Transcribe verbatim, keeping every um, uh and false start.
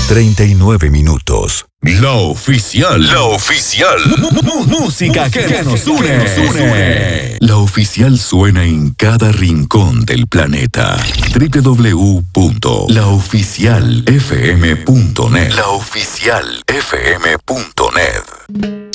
treinta y nueve minutos. La oficial. La oficial. Música que, que nos une. Nos une. La oficial suena en cada rincón del planeta. doble u doble u doble u punto la oficial f m punto net. La oficial f m punto net.